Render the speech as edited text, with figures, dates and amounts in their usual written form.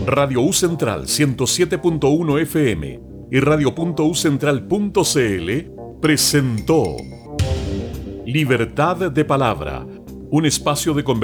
Radio U Central 107.1 FM y radio.ucentral.cl presentó Libertad de Palabra, un espacio de conversación